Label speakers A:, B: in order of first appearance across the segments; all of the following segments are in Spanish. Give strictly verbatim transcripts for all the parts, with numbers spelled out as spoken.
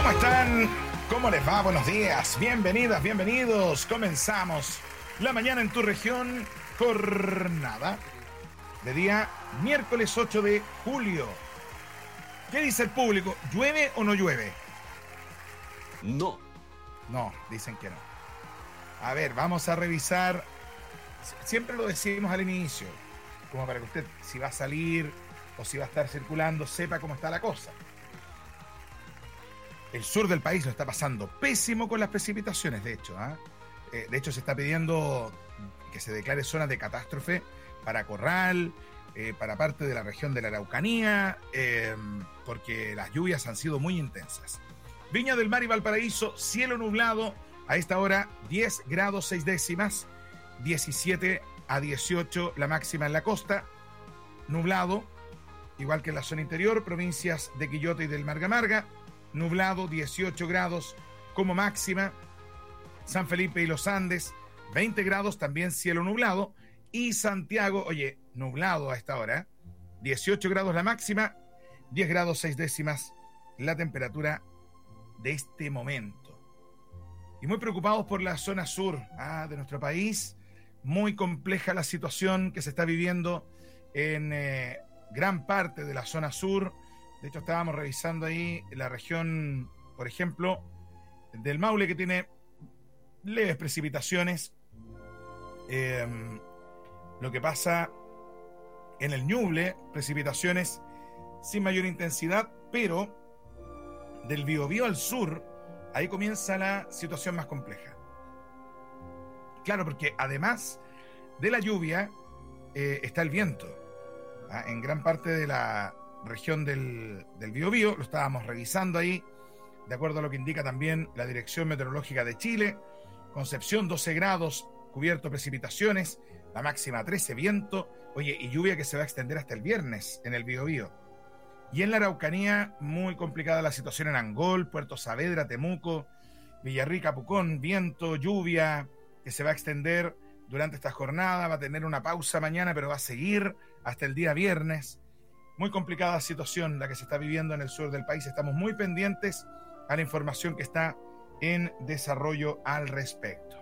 A: ¿Cómo están? ¿Cómo les va? Buenos días. Bienvenidas, bienvenidos. Comenzamos la mañana en tu región. Jornada de día miércoles ocho de julio. ¿Qué dice el público? ¿Llueve o no llueve?
B: No.
A: No, dicen que no. A ver, vamos a revisar. Siempre lo decimos al inicio, como para que usted, si va a salir o si va a estar circulando, sepa cómo está la cosa. El sur del país lo está pasando pésimo con las precipitaciones, de hecho. ¿eh? Eh, de hecho, se está pidiendo que se declare zona de catástrofe para Corral, eh, para parte de la región de la Araucanía, eh, porque las lluvias han sido muy intensas. Viña del Mar y Valparaíso, cielo nublado, a esta hora diez grados seis décimas, diecisiete a dieciocho la máxima en la costa, nublado, igual que en la zona interior, provincias de Quillota y del Marga Marga, nublado, dieciocho grados como máxima. San Felipe y los Andes, veinte grados, también cielo nublado. Y Santiago, oye, nublado a esta hora, dieciocho grados la máxima, diez grados seis décimas la temperatura de este momento. Y muy preocupados por la zona sur ah, de nuestro país. Muy compleja la situación que se está viviendo en eh, gran parte de la zona sur. De hecho, estábamos revisando ahí la región, por ejemplo, del Maule, que tiene leves precipitaciones. Eh, lo que pasa en el Ñuble, precipitaciones sin mayor intensidad, pero del Biobío al sur, ahí comienza la situación más compleja. Claro, porque además de la lluvia, eh, está el viento. ¿ah? En gran parte de la región del, del Biobío, lo estábamos revisando ahí, de acuerdo a lo que indica también la Dirección Meteorológica de Chile. Concepción doce grados, cubierto precipitaciones, la máxima trece, viento, oye, y lluvia que se va a extender hasta el viernes en el Biobío. Y en la Araucanía, muy complicada la situación en Angol, Puerto Saavedra, Temuco, Villarrica, Pucón, viento, lluvia que se va a extender durante esta jornada, va a tener una pausa mañana, pero va a seguir hasta el día viernes. Muy complicada situación la que se está viviendo en el sur del país. Estamos muy pendientes a la información que está en desarrollo al respecto.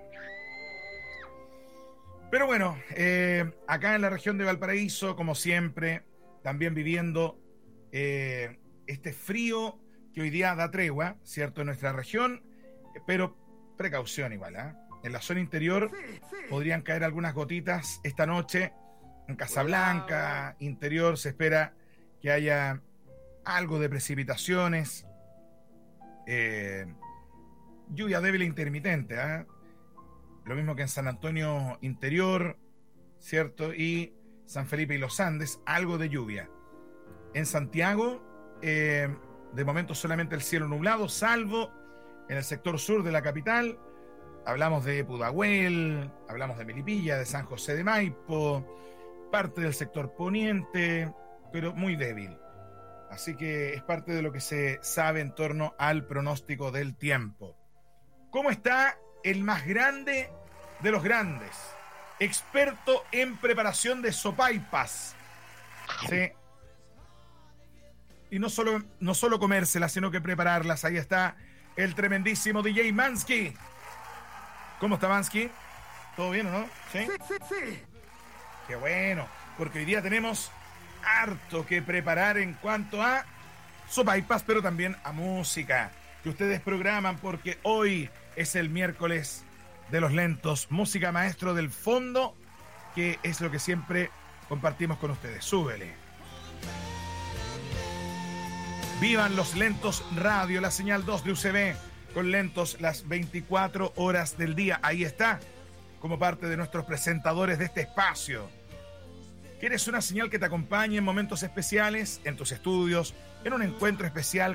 A: Pero bueno, eh, acá en la región de Valparaíso, como siempre, también viviendo eh, este frío que hoy día da tregua, ¿cierto?, en nuestra región, pero precaución igual, ¿eh? En la zona interior podrían caer algunas gotitas esta noche. En Casablanca, interior, se espera que haya algo de precipitaciones, eh, lluvia débil e intermitente, ¿eh? Lo mismo que en San Antonio interior, ¿cierto? Y San Felipe y los Andes, algo de lluvia. En Santiago, eh, de momento solamente el cielo nublado, salvo en el sector sur de la capital. Hablamos de Pudahuel, hablamos de Melipilla, de San José de Maipo, parte del sector poniente, pero muy débil. Así que es parte de lo que se sabe en torno al pronóstico del tiempo. ¿Cómo está el más grande de los grandes? Experto en preparación de sopaipas. ¿Sí? Y no solo, no solo comérselas, sino que prepararlas. Ahí está el tremendísimo D J Mansky. ¿Cómo está Mansky? ¿Todo bien o no? ¿Sí?
C: Sí, sí, sí.
A: Qué bueno, porque hoy día tenemos harto que preparar en cuanto a sopaipas, pero también a música que ustedes programan, porque hoy es el miércoles de los lentos, música maestro del fondo, que es lo que siempre compartimos con ustedes. Súbele. Vivan los lentos radio, la señal dos de U C B, con lentos las veinticuatro horas del día. Ahí está, como parte de nuestros presentadores de este espacio. ¿Quieres una señal que te acompañe en momentos especiales, en tus estudios, en un encuentro especial